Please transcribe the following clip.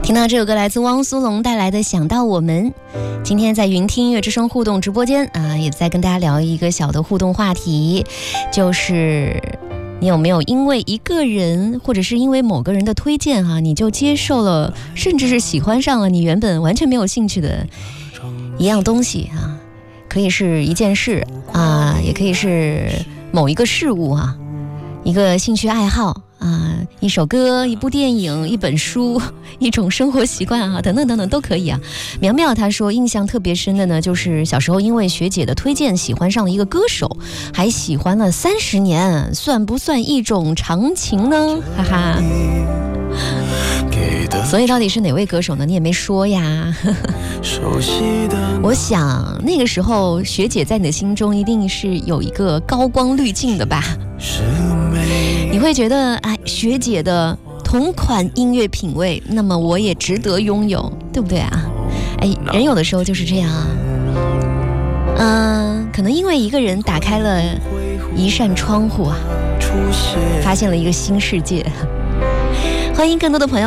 听到这首歌来自汪苏泷带来的《想到我们》。今天在云听音乐之声互动直播间也在跟大家聊一个小的互动话题，就是你有没有因为一个人或者是因为某个人的推荐你就接受了，甚至是喜欢上了你原本完全没有兴趣的一样东西可以是一件事也可以是某一个事物一个兴趣爱好一首歌、一部电影、一本书、一种生活习惯等等等等都可以苗苗她说印象特别深的呢，就是小时候因为学姐的推荐喜欢上了一个歌手，还喜欢了30年，算不算一种长情呢？哈哈。所以到底是哪位歌手呢？你也没说呀。我想那个时候学姐在你的心中一定是有一个高光滤镜的吧，你会觉得学姐的同款音乐品味，那么我也值得拥有，对不对人有的时候就是这样可能因为一个人打开了一扇窗户发现了一个新世界。欢迎更多的朋友